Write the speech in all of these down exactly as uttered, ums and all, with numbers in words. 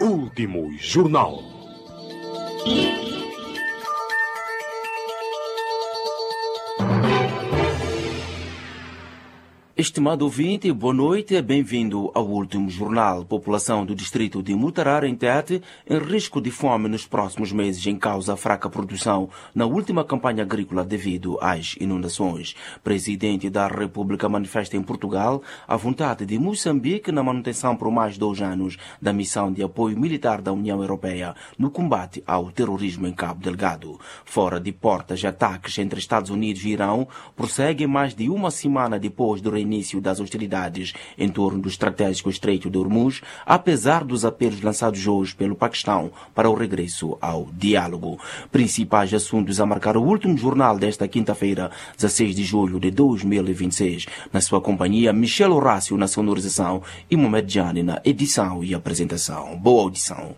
Último Jornal. Estimado ouvinte, boa noite e bem-vindo ao Último Jornal. População do distrito de Mutarara, em Tete, em risco de fome nos próximos meses em causa da fraca produção na última campanha agrícola devido às inundações. Presidente da República manifesta em Portugal a vontade de Moçambique na manutenção por mais dois anos da missão de apoio militar da União Europeia no combate ao terrorismo em Cabo Delgado. Fora de portas de ataques entre Estados Unidos e Irão prosseguem mais de uma semana depois do início das hostilidades em torno do estratégico Estreito de Hormuz, apesar dos apelos lançados hoje pelo Paquistão para o regresso ao diálogo. Principais assuntos a marcar o último jornal desta quinta-feira, dezesseis de julho de dois mil e vinte e seis. Na sua companhia, Michel Horácio na sonorização e Mohamed Jani na edição e apresentação. Boa audição.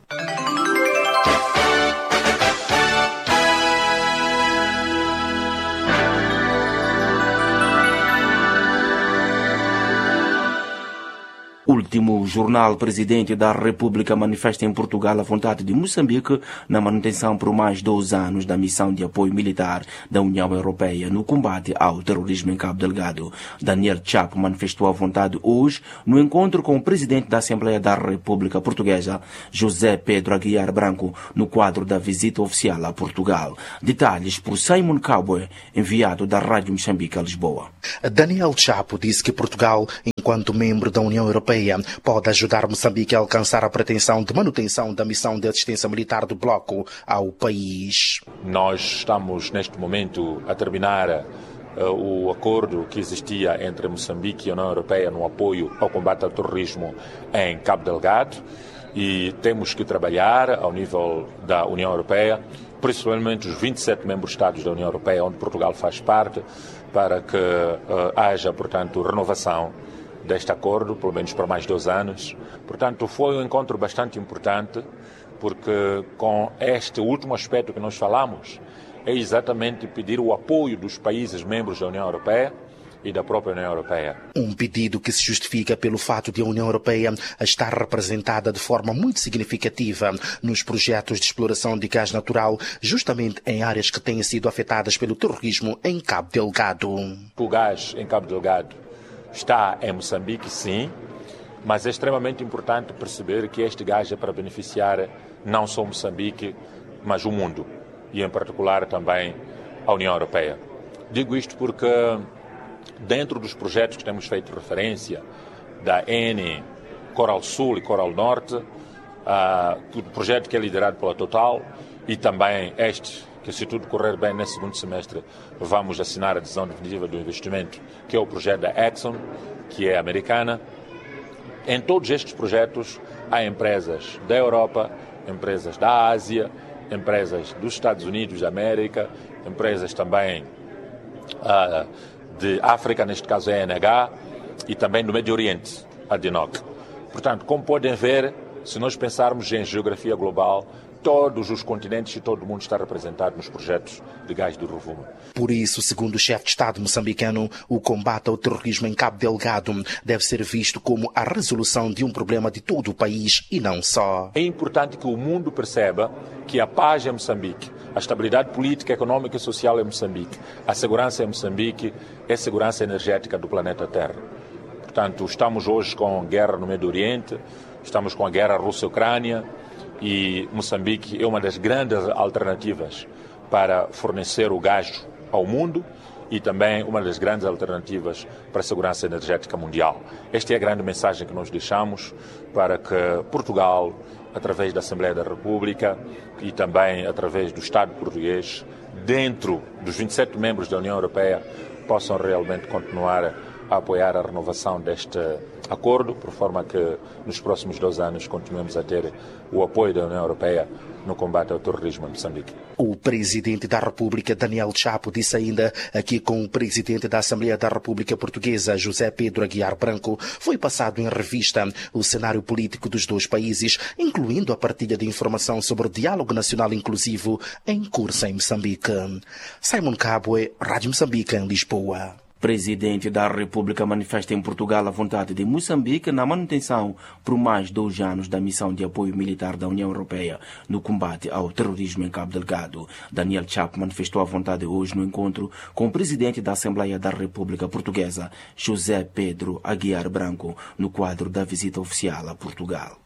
Último jornal. Presidente da República manifesta em Portugal a vontade de Moçambique na manutenção por mais dois anos da missão de apoio militar da União Europeia no combate ao terrorismo em Cabo Delgado. Daniel Chapo manifestou a vontade hoje no encontro com o presidente da Assembleia da República Portuguesa, José Pedro Aguiar Branco, no quadro da visita oficial a Portugal. Detalhes por Simon Cowboy, enviado da Rádio Moçambique a Lisboa. Daniel Chapo disse que Portugal, enquanto membro da União Europeia, pode ajudar Moçambique a alcançar a pretensão de manutenção da missão de assistência militar do bloco ao país. Nós estamos neste momento a terminar uh, o acordo que existia entre Moçambique e a União Europeia no apoio ao combate ao terrorismo em Cabo Delgado e temos que trabalhar ao nível da União Europeia, principalmente os vinte e sete membros-estados da União Europeia, onde Portugal faz parte, para que uh, haja, portanto, renovação deste acordo, pelo menos para mais dois anos. Portanto, foi um encontro bastante importante, porque com este último aspecto que nós falamos, é exatamente pedir o apoio dos países membros da União Europeia e da própria União Europeia. Um pedido que se justifica pelo fato de a União Europeia estar representada de forma muito significativa nos projetos de exploração de gás natural, justamente em áreas que têm sido afetadas pelo terrorismo em Cabo Delgado. O gás em Cabo Delgado está em Moçambique, sim, mas é extremamente importante perceber que este gás é para beneficiar não só Moçambique, mas o mundo, e em particular também a União Europeia. Digo isto porque dentro dos projetos que temos feito referência, da Eni, Coral Sul e Coral Norte, uh, o projeto que é liderado pela Total, e também este, que se tudo correr bem nesse segundo semestre, vamos assinar a decisão definitiva do investimento, que é o projeto da Exxon, que é americana. Em todos estes projetos há empresas da Europa, empresas da Ásia, empresas dos Estados Unidos da América, empresas também uh, de África, neste caso a E N H, e também do Médio Oriente, a D N O C. Portanto, como podem ver, se nós pensarmos em geografia global, todos os continentes e todo o mundo está representado nos projetos de gás do Rovuma. Por isso, segundo o chefe de Estado moçambicano, o combate ao terrorismo em Cabo Delgado deve ser visto como a resolução de um problema de todo o país e não só. É importante que o mundo perceba que a paz em Moçambique, a estabilidade política, econômica e social em Moçambique, a segurança em Moçambique é a segurança energética do planeta Terra. Portanto, estamos hoje com guerra no Médio Oriente, estamos com a guerra Rússia-Ucrânia, e Moçambique é uma das grandes alternativas para fornecer o gás ao mundo e também uma das grandes alternativas para a segurança energética mundial. Esta é a grande mensagem que nós deixamos para que Portugal, através da Assembleia da República e também através do Estado português, dentro dos vinte e sete membros da União Europeia, possam realmente continuar a apoiar a renovação deste acordo, por forma que nos próximos dois anos continuemos a ter o apoio da União Europeia no combate ao terrorismo em Moçambique. O presidente da República, Daniel Chapo, disse ainda que com o presidente da Assembleia da República Portuguesa, José Pedro Aguiar Branco, foi passado em revista o cenário político dos dois países, incluindo a partilha de informação sobre o diálogo nacional inclusivo em curso em Moçambique. Simon Cabo, Rádio Moçambique, em Lisboa. Presidente da República manifesta em Portugal a vontade de Moçambique na manutenção por mais dois anos da missão de apoio militar da União Europeia no combate ao terrorismo em Cabo Delgado. Daniel Chapo manifestou a vontade hoje no encontro com o presidente da Assembleia da República Portuguesa, José Pedro Aguiar Branco, no quadro da visita oficial a Portugal.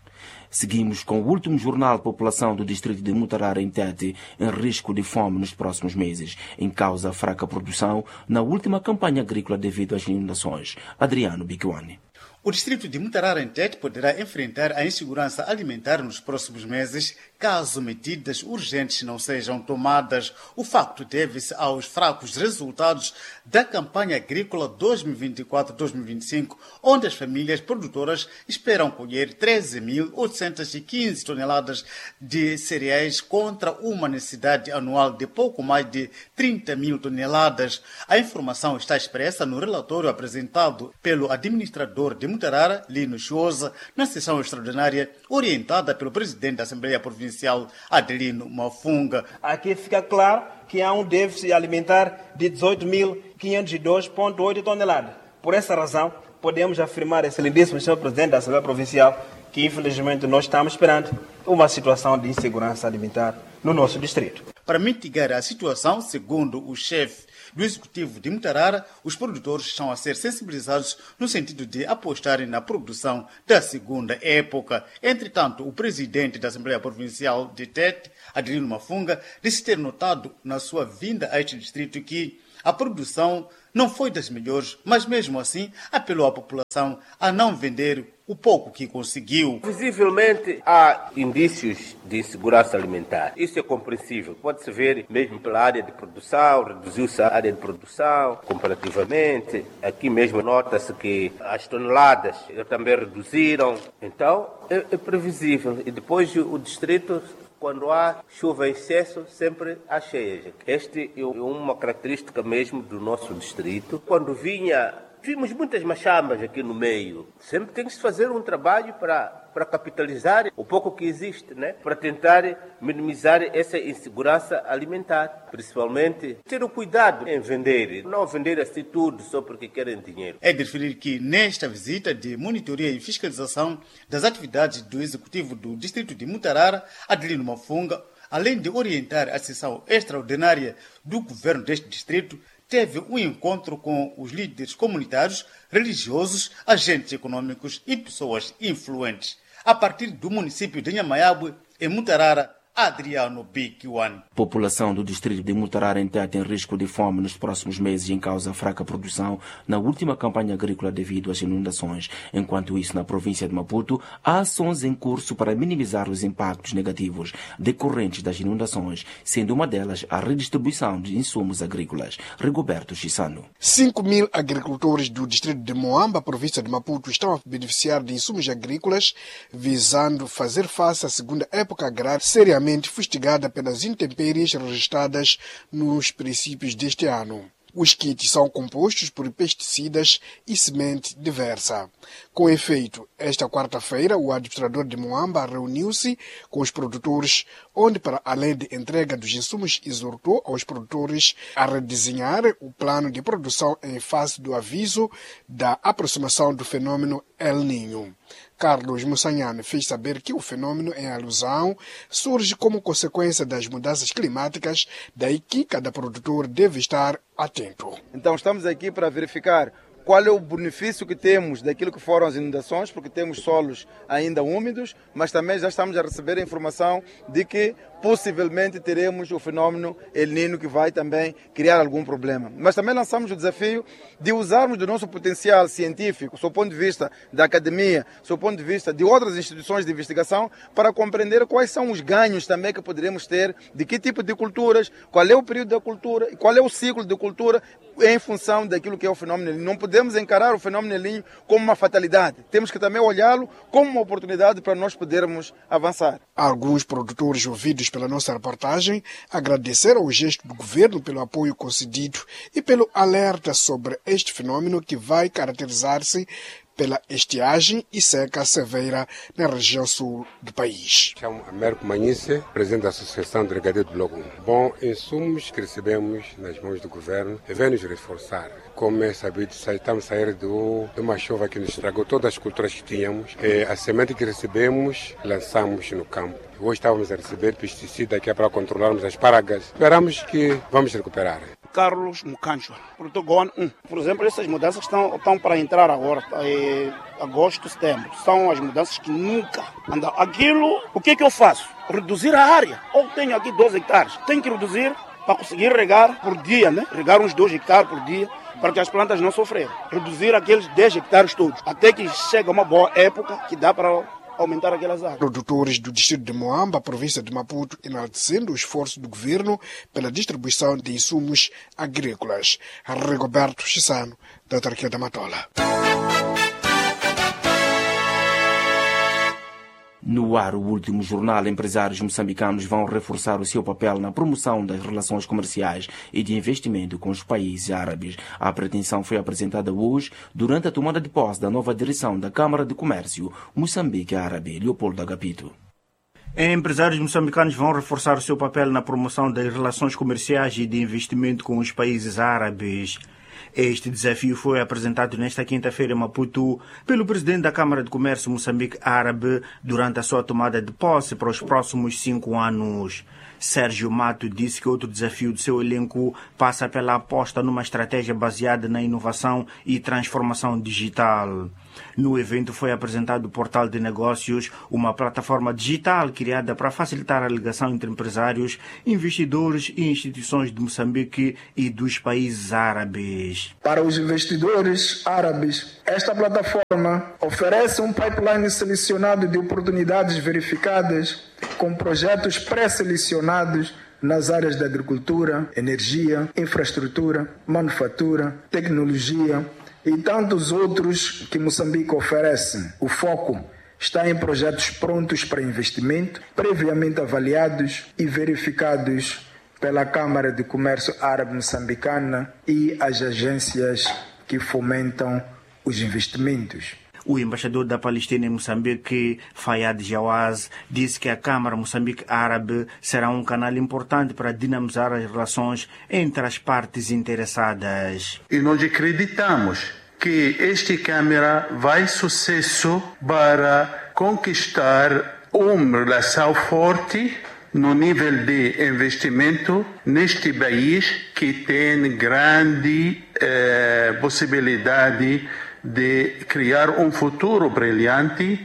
Seguimos com o último jornal População do distrito de Mutarara em Tete em risco de fome nos próximos meses, em causa fraca produção na última campanha agrícola devido às inundações. Adriano Biquiwani. O distrito de Mutarara em Tete poderá enfrentar a insegurança alimentar nos próximos meses, caso medidas urgentes não sejam tomadas. O facto deve-se aos fracos resultados da campanha agrícola dois mil e vinte e quatro dois mil e vinte e cinco, onde as famílias produtoras esperam colher treze mil oitocentas e quinze toneladas de cereais contra uma necessidade anual de pouco mais de trinta mil toneladas. A informação está expressa no relatório apresentado pelo administrador de Mutarara, Lino Chiosa, na sessão extraordinária orientada pelo presidente da Assembleia Provincial, Adelino Mafunga. Aqui fica claro que há um déficit alimentar de dezoito mil quinhentos e dois vírgula oito toneladas. Por essa razão, podemos afirmar, excelentíssimo senhor presidente da Assembleia Provincial, que infelizmente nós estamos esperando uma situação de insegurança alimentar no nosso distrito. Para mitigar a situação, segundo o chefe do Executivo de Mutarara, os produtores estão a ser sensibilizados no sentido de apostarem na produção da segunda época. Entretanto, o presidente da Assembleia Provincial de Tete, Adelino Mafunga, disse ter notado na sua vinda a este distrito que a produção não foi das melhores, mas mesmo assim apelou à população a não vender o pouco que conseguiu. Visivelmente há indícios de insegurança alimentar. Isso é compreensível. Pode-se ver mesmo pela área de produção, reduziu-se a área de produção comparativamente. Aqui mesmo nota-se que as toneladas também reduziram. Então é, é previsível. E depois o distrito, quando há chuva em excesso, sempre há cheias. Esta é uma característica mesmo do nosso distrito. Quando vinha, vimos muitas machamas aqui no meio. Sempre tem que se fazer um trabalho para, para capitalizar o pouco que existe, né? Para tentar minimizar essa insegurança alimentar. Principalmente ter o cuidado em vender, não vender assim tudo só porque querem dinheiro. É de referir que nesta visita de monitoria e fiscalização das atividades do Executivo do Distrito de Mutarara, Adelino Mafunga, além de orientar a sessão extraordinária do governo deste distrito, teve um encontro com os líderes comunitários, religiosos, agentes econômicos e pessoas influentes. A partir do município de Nhamaiabe, em Mutarara, Adriano Biquiwani. População do distrito de Mutarara em Tete em risco de fome nos próximos meses em causa fraca produção na última campanha agrícola devido às inundações. Enquanto isso, na província de Maputo, há ações em curso para minimizar os impactos negativos decorrentes das inundações, sendo uma delas a redistribuição de insumos agrícolas. Rigoberto Chissano. cinco mil agricultores do distrito de Moamba, província de Maputo, estão a beneficiar de insumos agrícolas, visando fazer face à segunda época agrária seriamente fustigada pelas intempéries registradas nos princípios deste ano. Os kits são compostos por pesticidas e semente diversa. Com efeito, esta quarta-feira, o administrador de Moamba reuniu-se com os produtores, onde, para além de entrega dos insumos, exortou aos produtores a redesenhar o plano de produção em face do aviso da aproximação do fenômeno El Niño. Carlos Mussanhane fez saber que o fenômeno em alusão surge como consequência das mudanças climáticas, daí que cada produtor deve estar atento. Então estamos aqui para verificar qual é o benefício que temos daquilo que foram as inundações, porque temos solos ainda úmidos, mas também já estamos a receber a informação de que possivelmente teremos o fenômeno El Niño que vai também criar algum problema. Mas também lançamos o desafio de usarmos do nosso potencial científico, do ponto de vista da academia, do ponto de vista de outras instituições de investigação, para compreender quais são os ganhos também que poderemos ter, de que tipo de culturas, qual é o período da cultura, qual é o ciclo de cultura em função daquilo que é o fenômeno El Niño. Não podemos encarar o fenômeno El Niño como uma fatalidade. Temos que também olhá-lo como uma oportunidade para nós podermos avançar. Alguns produtores ouvidos pela nossa reportagem agradeceram o gesto do governo pelo apoio concedido e pelo alerta sobre este fenômeno que vai caracterizar-se pela estiagem e seca severa na região sul do país. Chamo Américo Manhice, presidente da Associação de Regadio do Bloco um. Bom, insumos que recebemos nas mãos do governo devem nos reforçar. Como é sabido, estamos a sair do, de uma chuva que nos estragou todas as culturas que tínhamos. É, a semente que recebemos, lançamos no campo. Hoje estávamos a receber pesticida que é para controlarmos as pragas. Esperamos que vamos recuperar. Carlos Mucancho, Portugal um. Por exemplo, essas mudanças estão, estão para entrar agora, é, agosto, setembro. São as mudanças que nunca andam. Aquilo, o que é que eu faço? Reduzir a área. Ou tenho aqui doze hectares. Tenho que reduzir para conseguir regar por dia, né? Regar uns dois hectares por dia, para que as plantas não sofrerem. Reduzir aqueles dez hectares todos, até que chega uma boa época que dá para aumentar aquelas áreas. Produtores do distrito de Moamba, província de Maputo, enaltecendo o esforço do governo pela distribuição de insumos agrícolas. Rigoberto Chissano, da autarquia da Matola. No ar, o último jornal, empresários moçambicanos vão reforçar o seu papel na promoção das relações comerciais e de investimento com os países árabes. A pretensão foi apresentada hoje durante a tomada de posse da nova direção da Câmara de Comércio Moçambique Árabe, Leopoldo Agapito. Empresários moçambicanos vão reforçar o seu papel na promoção das relações comerciais e de investimento com os países árabes. Este desafio foi apresentado nesta quinta-feira em Maputo pelo presidente da Câmara de Comércio Moçambique Árabe durante a sua tomada de posse para os próximos cinco anos. Sérgio Mato disse que outro desafio do seu elenco passa pela aposta numa estratégia baseada na inovação e transformação digital. No evento foi apresentado o Portal de Negócios, uma plataforma digital criada para facilitar a ligação entre empresários, investidores e instituições de Moçambique e dos países árabes. Para os investidores árabes, esta plataforma oferece um pipeline selecionado de oportunidades verificadas com projetos pré-selecionados nas áreas da agricultura, energia, infraestrutura, manufatura, tecnologia e tantos outros que Moçambique oferece. O foco está em projetos prontos para investimento, previamente avaliados e verificados pela Câmara de Comércio Árabe Moçambicana e as agências que fomentam os investimentos. O embaixador da Palestina em Moçambique, Fayad Jawaz, disse que a Câmara Moçambique Árabe será um canal importante para dinamizar as relações entre as partes interessadas. E nós acreditamos que esta Câmara vai sucesso para conquistar uma relação forte no nível de investimento neste país que tem grande eh, possibilidade de criar um futuro brilhante,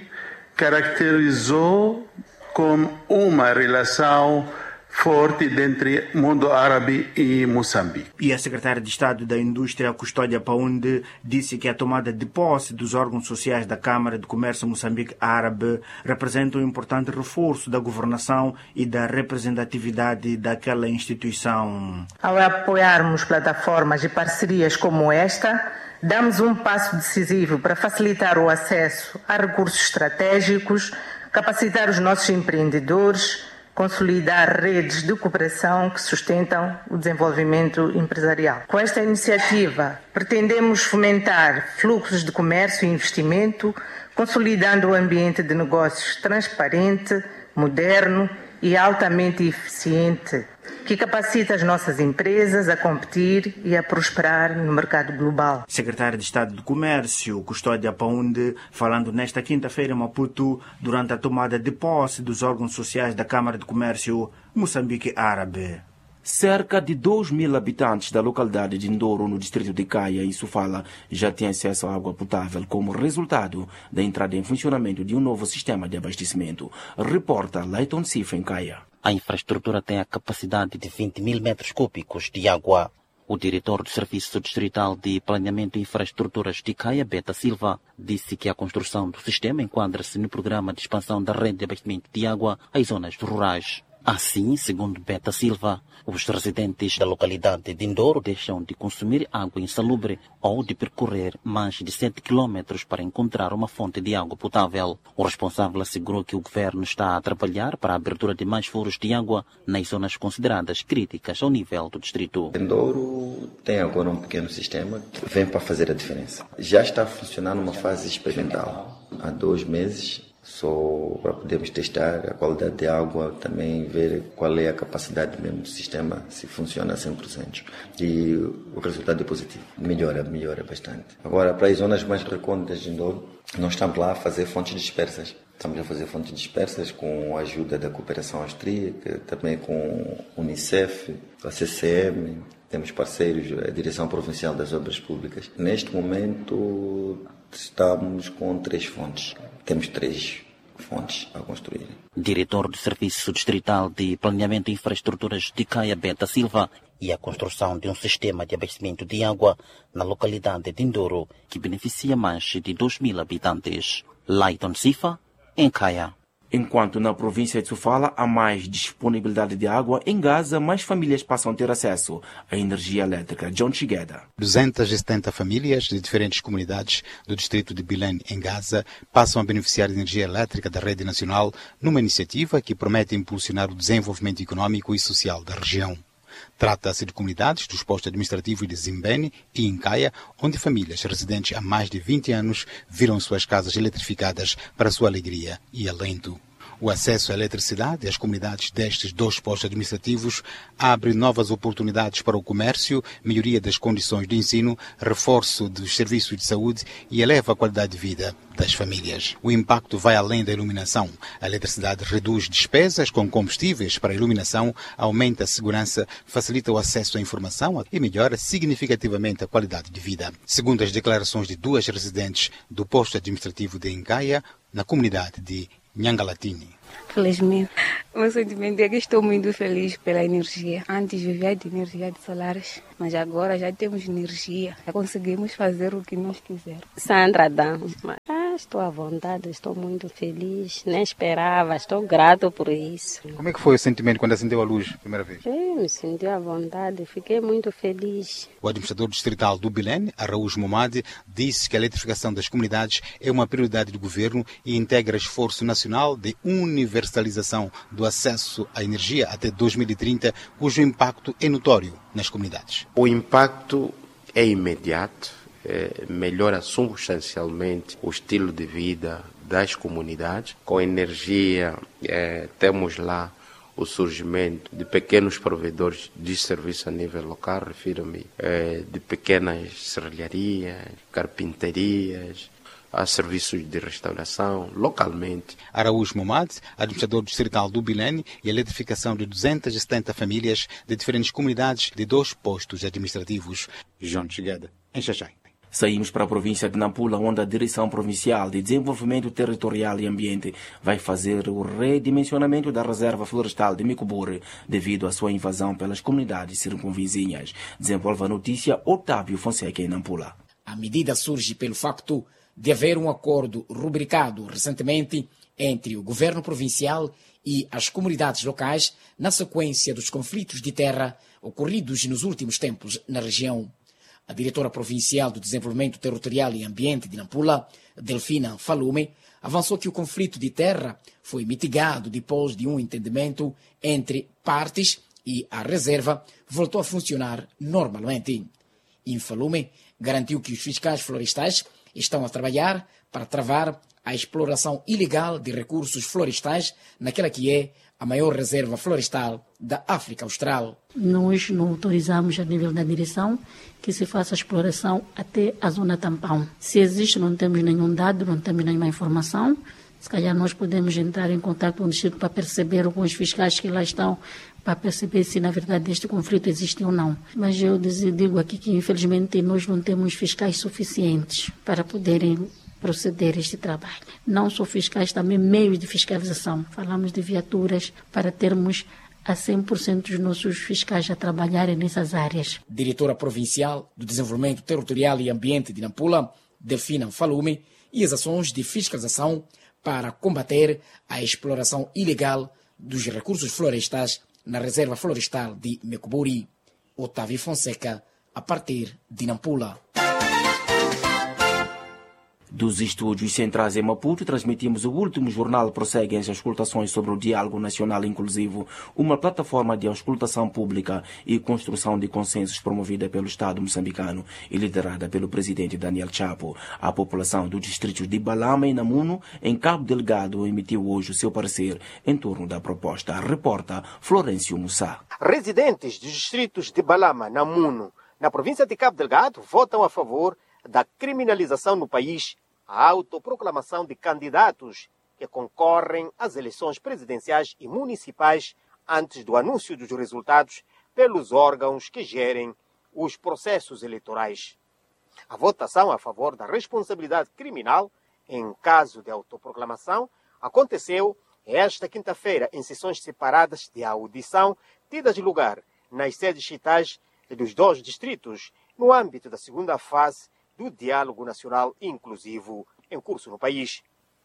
caracterizou com uma relação forte entre o mundo árabe e Moçambique. E a secretária de Estado da Indústria, Custódia Paunde, disse que a tomada de posse dos órgãos sociais da Câmara de Comércio Moçambique Árabe representa um importante reforço da governação e da representatividade daquela instituição. Ao apoiarmos plataformas e parcerias como esta, damos um passo decisivo para facilitar o acesso a recursos estratégicos, capacitar os nossos empreendedores, consolidar redes de cooperação que sustentam o desenvolvimento empresarial. Com esta iniciativa, pretendemos fomentar fluxos de comércio e investimento, consolidando o ambiente de negócios transparente, moderno e altamente eficiente, que capacita as nossas empresas a competir e a prosperar no mercado global. Secretário de Estado do Comércio, Custódia Paunde, falando nesta quinta-feira em Maputo, durante a tomada de posse dos órgãos sociais da Câmara de Comércio Moçambique Árabe. Cerca de dois mil habitantes da localidade de Ndoro, no distrito de Caia, em Sofala, já têm acesso à água potável como resultado da entrada em funcionamento de um novo sistema de abastecimento. Reporta Leiton Cifra, em Caia. A infraestrutura tem a capacidade de vinte mil metros cúbicos de água. O diretor do Serviço Distrital de Planeamento e Infraestruturas de Caia, Beta Silva, disse que a construção do sistema enquadra-se no programa de expansão da rede de abastecimento de água às zonas rurais. Assim, segundo Beta Silva, os residentes da localidade de Ndoro deixam de consumir água insalubre ou de percorrer mais de sete quilômetros para encontrar uma fonte de água potável. O responsável assegurou que o governo está a trabalhar para a abertura de mais furos de água nas zonas consideradas críticas ao nível do distrito. Ndoro tem agora um pequeno sistema que vem para fazer a diferença. Já está a funcionar numa fase experimental. Há dois meses, só para podermos testar a qualidade de água, também ver qual é a capacidade mesmo do sistema, se funciona a cem por cento. E o resultado é positivo, melhora, melhora bastante. Agora, para as zonas mais recônditas de Ndoro, nós estamos lá a fazer fontes dispersas. Estamos a fazer fontes dispersas com a ajuda da cooperação austríaca, também com a Unicef, a C C M, temos parceiros, a Direção Provincial das Obras Públicas. Neste momento, estamos com três fontes. Temos três fontes a construir. Diretor do Serviço Distrital de Planeamento e Infraestruturas de Caia, Beta Silva, e a construção de um sistema de abastecimento de água na localidade de Ndoro, que beneficia mais de dois mil habitantes. Laiton Sifa, em Caia. Enquanto na província de Sofala há mais disponibilidade de água, em Gaza mais famílias passam a ter acesso à energia elétrica. John Chigueda. duzentas e setenta famílias de diferentes comunidades do distrito de Bilene, em Gaza, passam a beneficiar de energia elétrica da rede nacional numa iniciativa que promete impulsionar o desenvolvimento econômico e social da região. Trata-se de comunidades dos postos administrativos de Zimbene e Incaia, onde famílias residentes há mais de vinte anos viram suas casas eletrificadas para sua alegria e alento. O acesso à eletricidade às comunidades destes dois postos administrativos abre novas oportunidades para o comércio, melhoria das condições de ensino, reforço dos serviços de saúde e eleva a qualidade de vida das famílias. O impacto vai além da iluminação. A eletricidade reduz despesas com combustíveis para a iluminação, aumenta a segurança, facilita o acesso à informação e melhora significativamente a qualidade de vida. Segundo as declarações de duas residentes do posto administrativo de Incaia, na comunidade de Nhangalatini. Felizmente. O meu sentimento é que estou muito feliz pela energia. Antes vivia de energia de solares, mas agora já temos energia. Já conseguimos fazer o que nós quisermos. Sandra Damos. Ah, estou à vontade, estou muito feliz. Nem esperava, estou grato por isso. Como é que foi o sentimento quando acendeu a luz a primeira vez? Eu me senti à vontade, fiquei muito feliz. O administrador distrital do Bilene, Araújo Momade, disse que a eletrificação das comunidades é uma prioridade do governo e integra esforço nacional de universalização do acesso à energia até dois mil e trinta, cujo impacto é notório nas comunidades. O impacto é imediato, é, melhora substancialmente o estilo de vida das comunidades. Com energia, é, temos lá o surgimento de pequenos provedores de serviço a nível local, refiro-me é, de pequenas serralharias, carpinterias, há serviços de restauração localmente. Araújo Momade, administrador distrital do Bilene, e a eletrificação de duzentas e setenta famílias de diferentes comunidades de dois postos administrativos. João Chigueda, em Xaxai. Saímos para a província de Nampula, onde a Direção Provincial de Desenvolvimento Territorial e Ambiente vai fazer o redimensionamento da reserva florestal de Micubure devido à sua invasão pelas comunidades circunvizinhas. Desenvolve a notícia Otávio Fonseca em Nampula. A medida surge pelo facto de haver um acordo rubricado recentemente entre o governo provincial e as comunidades locais na sequência dos conflitos de terra ocorridos nos últimos tempos na região. A diretora provincial do Desenvolvimento Territorial e Ambiente de Nampula, Delfina Falume, avançou que o conflito de terra foi mitigado depois de um entendimento entre partes e a reserva voltou a funcionar normalmente. Infalume garantiu que os fiscais florestais estão a trabalhar para travar a exploração ilegal de recursos florestais naquela que é a maior reserva florestal da África Austral. Nós não autorizamos a nível da direção que se faça a exploração até a zona tampão. Se existe, não temos nenhum dado, não temos nenhuma informação. Se calhar nós podemos entrar em contato com o distrito para perceber, com os fiscais que lá estão, para perceber se na verdade este conflito existe ou não. Mas eu digo aqui que infelizmente nós não temos fiscais suficientes para poderem proceder este trabalho. Não só fiscais, também meios de fiscalização. Falamos de viaturas para termos a cem por cento dos nossos fiscais a trabalharem nessas áreas. Diretora Provincial do Desenvolvimento Territorial e Ambiente de Nampula, Delfina Falume, e as ações de fiscalização para combater a exploração ilegal dos recursos florestais na Reserva Florestal de Mecuburi. Otávio Fonseca, a partir de Nampula. Dos estúdios centrais em Maputo, transmitimos o último jornal. Prosseguem as auscultações sobre o Diálogo Nacional Inclusivo, uma plataforma de auscultação pública e construção de consensos promovida pelo Estado moçambicano e liderada pelo presidente Daniel Chapo. A população do distrito de Balama e Namuno, em Cabo Delgado, emitiu hoje o seu parecer em torno da proposta. Reporta Florencio Mussá. Residentes dos distritos de Balama, Namuno, na província de Cabo Delgado, votam a favor da criminalização no país, a autoproclamação de candidatos que concorrem às eleições presidenciais e municipais antes do anúncio dos resultados pelos órgãos que gerem os processos eleitorais. A votação a favor da responsabilidade criminal em caso de autoproclamação aconteceu esta quinta-feira em sessões separadas de audição tidas lugar nas sedes distritais dos dois distritos no âmbito da segunda fase do Diálogo Nacional Inclusivo em curso no país.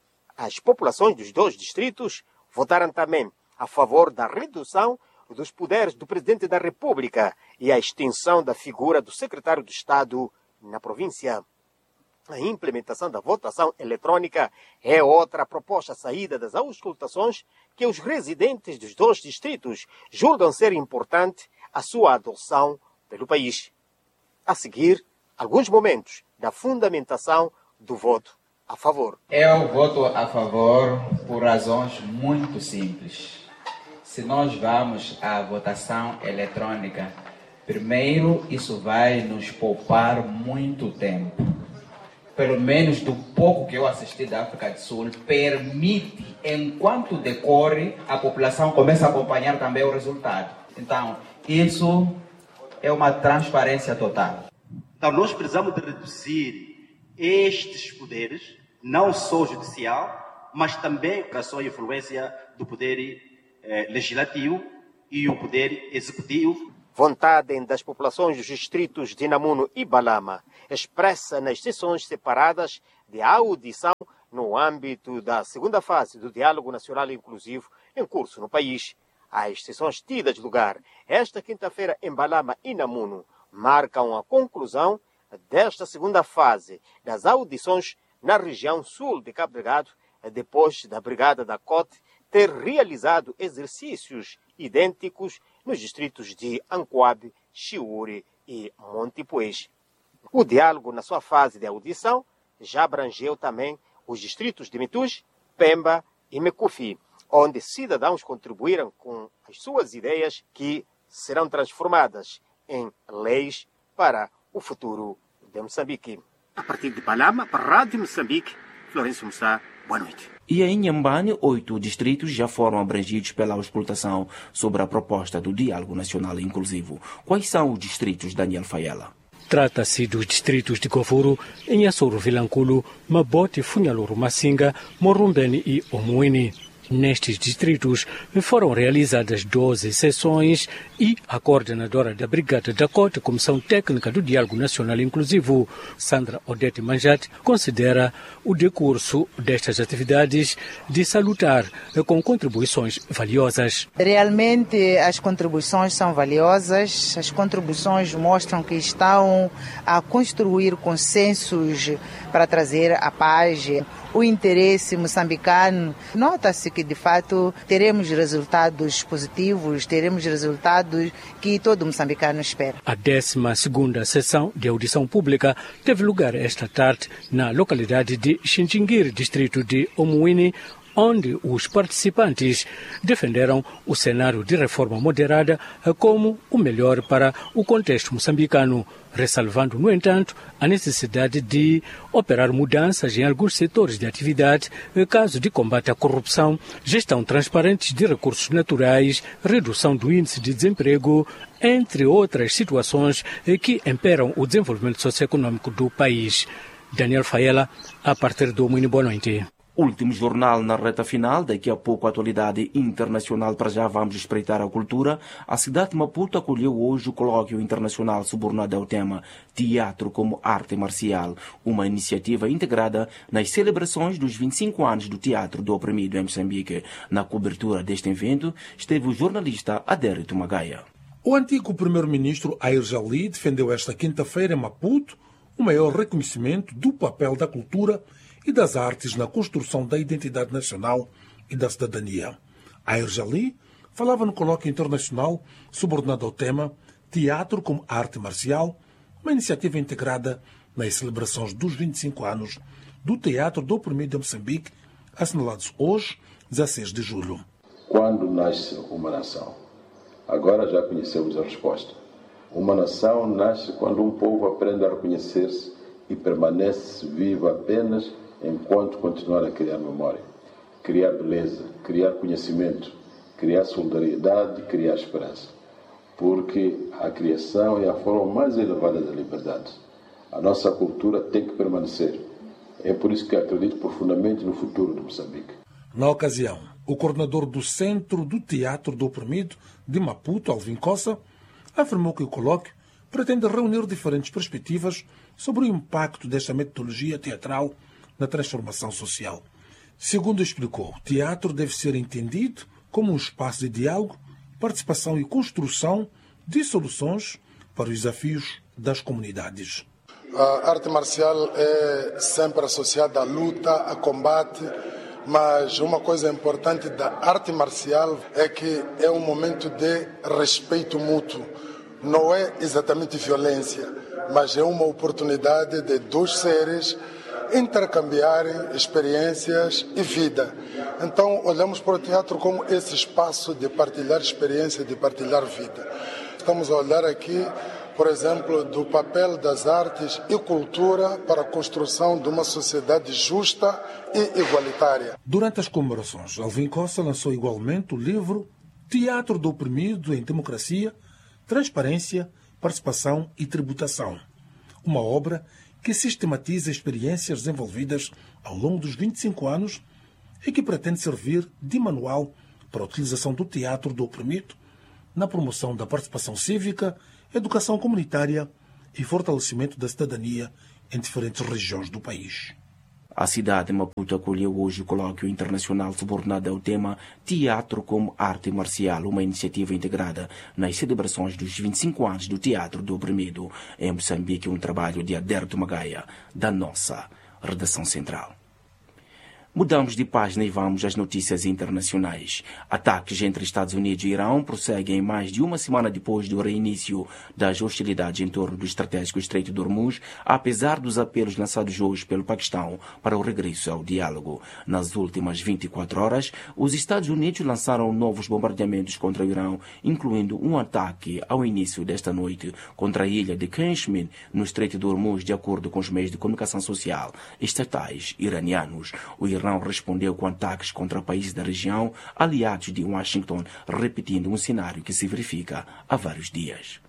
As populações dos dois distritos votaram também a favor da redução dos poderes do Presidente da República e a extinção da figura do Secretário de Estado na província. A implementação da votação eletrônica é outra proposta saída das auscultações que os residentes dos dois distritos julgam ser importante a sua adoção pelo país. A seguir, alguns momentos da fundamentação do voto a favor. Eu voto a favor por razões muito simples. Se nós vamos à votação eletrônica, primeiro isso vai nos poupar muito tempo. Pelo menos do pouco que eu assisti da África do Sul, permite, enquanto decorre, a população começa a acompanhar também o resultado. Então, isso é uma transparência total. Então, nós precisamos de reduzir estes poderes, não só o judicial, mas também a ação e influência do poder eh, legislativo e o poder executivo. Vontade das populações dos distritos de Namuno e Balama, expressa nas sessões separadas de audição no âmbito da segunda fase do Diálogo Nacional Inclusivo em curso no país. As sessões tidas lugar esta quinta-feira em Balama e Namuno marcam a conclusão desta segunda fase das audições na região sul de Cabo Delgado, depois da Brigada da Cote ter realizado exercícios idênticos nos distritos de Ancoabe, Chiure e Montipuez. O diálogo, na sua fase de audição, já abrangeu também os distritos de Mituj, Pemba e Mecufi, onde cidadãos contribuíram com as suas ideias que serão transformadas em leis para o futuro de Moçambique. A partir de Balama, para a Rádio Moçambique, Florencio Mussá, boa noite. E em Inhambane, oito distritos já foram abrangidos pela auscultação sobre a proposta do Diálogo Nacional Inclusivo. Quais são os distritos, Daniel Faiela? Trata-se dos distritos de Govuro, Inhassoro Vilanculo, Mabote, Funhaloro Massinga, Morumbene e Omuini. Nestes distritos foram realizadas doze sessões e a coordenadora da Brigada da Cote, Comissão Técnica do Diálogo Nacional Inclusivo, Sandra Odete Manjate, considera o decurso destas atividades de salutar com contribuições valiosas. Realmente as contribuições são valiosas, as contribuições mostram que estão a construir consensos para trazer a paz, o interesse moçambicano. Nota-se que, de fato, teremos resultados positivos, teremos resultados que todo moçambicano espera. A décima segunda sessão de audição pública teve lugar esta tarde na localidade de Xinjinguir, distrito de Omuini, onde os participantes defenderam o cenário de reforma moderada como o melhor para o contexto moçambicano, ressalvando, no entanto, a necessidade de operar mudanças em alguns setores de atividade, caso de combate à corrupção, gestão transparente de recursos naturais, redução do índice de desemprego, entre outras situações que emperam o desenvolvimento socioeconômico do país. Daniel Faiela, a partir do Muito boa noite. Último jornal na reta final, daqui a pouco a atualidade internacional. Para já vamos espreitar a cultura. A cidade de Maputo acolheu hoje o colóquio internacional subordinado ao tema Teatro como Arte Marcial, uma iniciativa integrada nas celebrações dos vinte e cinco anos do Teatro do Oprimido em Moçambique. Na cobertura deste evento esteve o jornalista Adérito Magaia. O antigo primeiro-ministro Air Jali defendeu esta quinta-feira em Maputo o maior reconhecimento do papel da cultura e das artes na construção da identidade nacional e da cidadania. Air Jali falava no colóquio internacional subordinado ao tema Teatro como Arte Marcial, uma iniciativa integrada nas celebrações dos vinte e cinco anos do Teatro do Oprimido em Moçambique, assinalados hoje, dezesseis de julho. Quando nasce uma nação? Agora já conhecemos a resposta. Uma nação nasce quando um povo aprende a reconhecer-se e permanece vivo apenas enquanto continuar a criar memória, criar beleza, criar conhecimento, criar solidariedade, criar esperança. Porque a criação é a forma mais elevada da liberdade. A nossa cultura tem que permanecer. É por isso que acredito profundamente no futuro de Moçambique. Na ocasião, o coordenador do Centro do Teatro do Oprimido de Maputo, Alvin Cossa, afirmou que o colóquio pretende reunir diferentes perspectivas sobre o impacto desta metodologia teatral na transformação social. Segundo explicou, o teatro deve ser entendido como um espaço de diálogo, participação e construção de soluções para os desafios das comunidades. A arte marcial é sempre associada à luta, a combate, mas uma coisa importante da arte marcial é que é um momento de respeito mútuo. Não é exatamente violência, mas é uma oportunidade de dois seres intercambiarem experiências e vida. Então, olhamos para o teatro como esse espaço de partilhar experiência, de partilhar vida. Estamos a olhar aqui, por exemplo, do papel das artes e cultura para a construção de uma sociedade justa e igualitária. Durante as comemorações, Alvin Cossa lançou igualmente o livro Teatro do Oprimido em Democracia, Transparência, Participação e Tributação, uma obra que sistematiza experiências desenvolvidas ao longo dos vinte e cinco anos e que pretende servir de manual para a utilização do teatro do oprimido na promoção da participação cívica, educação comunitária e fortalecimento da cidadania em diferentes regiões do país. A cidade de Maputo acolheu hoje o colóquio internacional subordinado ao tema Teatro como Arte Marcial, uma iniciativa integrada nas celebrações dos vinte e cinco anos do Teatro do Oprimido em Moçambique, um trabalho de Adérito Magaia, da nossa redação central. Mudamos de página e vamos às notícias internacionais. Ataques entre Estados Unidos e Irão prosseguem mais de uma semana depois do reinício das hostilidades em torno do estratégico Estreito de Hormuz, apesar dos apelos lançados hoje pelo Paquistão para o regresso ao diálogo. Nas últimas vinte e quatro horas, os Estados Unidos lançaram novos bombardeamentos contra o Irão, incluindo um ataque ao início desta noite contra a ilha de Kashmir, no Estreito de Hormuz, de acordo com os meios de comunicação social estatais iranianos. O Irão respondeu com ataques contra países da região, aliados de Washington, repetindo um cenário que se verifica há vários dias.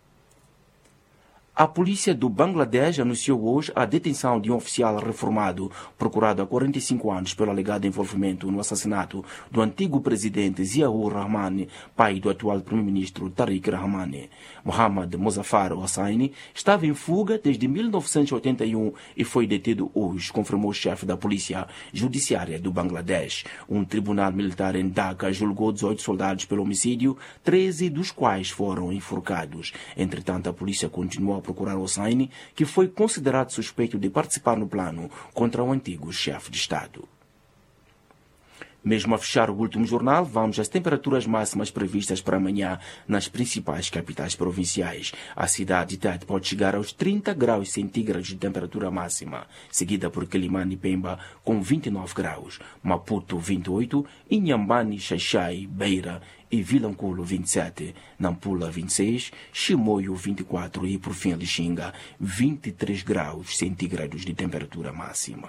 A polícia do Bangladesh anunciou hoje a detenção de um oficial reformado, procurado há quarenta e cinco anos pelo alegado envolvimento no assassinato do antigo presidente Ziaur Rahman, pai do atual primeiro-ministro Tariq Rahman. Mohammad Muzaffar Hossain estava em fuga desde mil novecentos e oitenta e um e foi detido hoje, confirmou o chefe da polícia judiciária do Bangladesh. Um tribunal militar em Dhaka julgou dezoito soldados pelo homicídio, treze dos quais foram enforcados. Entretanto, a polícia continuou a procurar Hossain, que foi considerado suspeito de participar no plano contra o antigo chefe de Estado. Mesmo a fechar o último jornal, vamos às temperaturas máximas previstas para amanhã nas principais capitais provinciais. A cidade de Tete pode chegar aos trinta graus centígrados de temperatura máxima, seguida por Quelimane e Pemba com vinte e nove graus, Maputo vinte e oito, Inhambane, Xaixai, Beira e Vilanculo vinte e sete, Nampula vinte e seis, Chimoio vinte e quatro e, por fim, Lixinga vinte e três graus centígrados de temperatura máxima.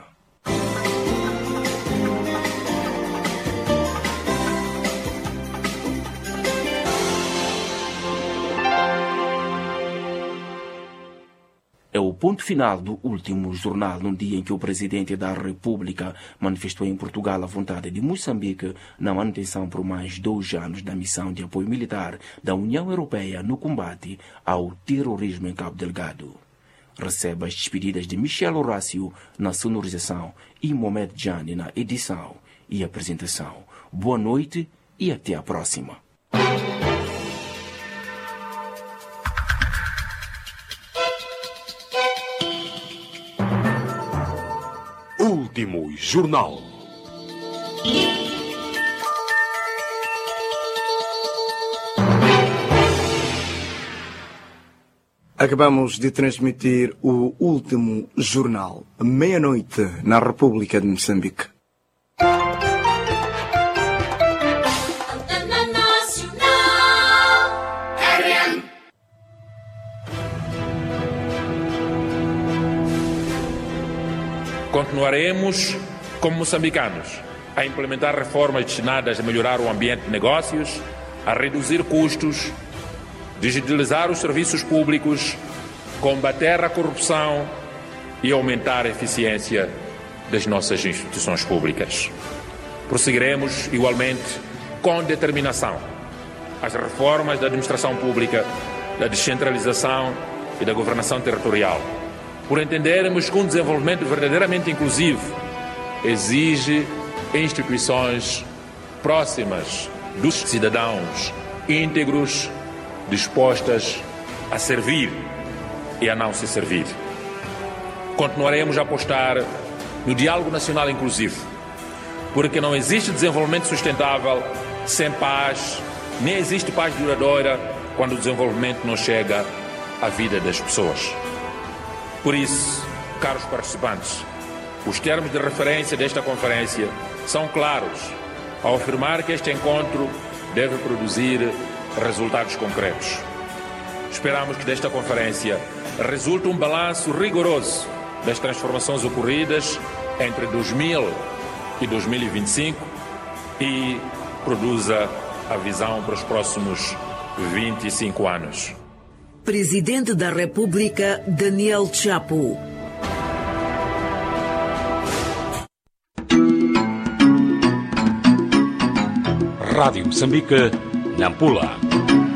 É o ponto final do último jornal, num dia em que o presidente da República manifestou em Portugal a vontade de Moçambique na manutenção por mais dois anos da missão de apoio militar da União Europeia no combate ao terrorismo em Cabo Delgado. Receba as despedidas de Michel Horácio na sonorização e Mohamed Jani na edição e apresentação. Boa noite e até a próxima. Último Jornal. Acabamos de transmitir o último jornal, meia-noite, na República de Moçambique. Continuaremos, como moçambicanos, a implementar reformas destinadas a melhorar o ambiente de negócios, a reduzir custos, digitalizar os serviços públicos, combater a corrupção e aumentar a eficiência das nossas instituições públicas. Prosseguiremos, igualmente, com determinação, as reformas da administração pública, da descentralização e da governação territorial, por entendermos que um desenvolvimento verdadeiramente inclusivo exige instituições próximas dos cidadãos, íntegros, dispostas a servir e a não se servir. Continuaremos a apostar no diálogo nacional inclusivo, porque não existe desenvolvimento sustentável sem paz, nem existe paz duradoura quando o desenvolvimento não chega à vida das pessoas. Por isso, caros participantes, os termos de referência desta conferência são claros ao afirmar que este encontro deve produzir resultados concretos. Esperamos que desta conferência resulte um balanço rigoroso das transformações ocorridas entre dois mil e dois mil e vinte e cinco e produza a visão para os próximos vinte e cinco anos. Presidente da República, Daniel Chapo. Rádio Moçambique, Nampula.